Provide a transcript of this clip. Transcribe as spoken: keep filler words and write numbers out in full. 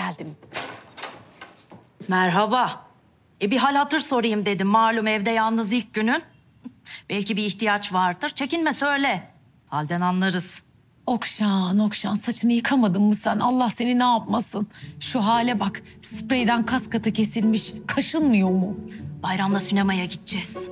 geldim. Merhaba. E bir hal hatır sorayım dedim. Malum evde yalnız ilk günün. Belki bir ihtiyaç vardır. Çekinme söyle. Halden anlarız. Okşan, Okşan saçını yıkamadın mı sen? Allah seni ne yapmasın? Şu hale bak. Spreyden kas katı kesilmiş. Kaşınmıyor mu? Bayramda sinemaya gideceğiz.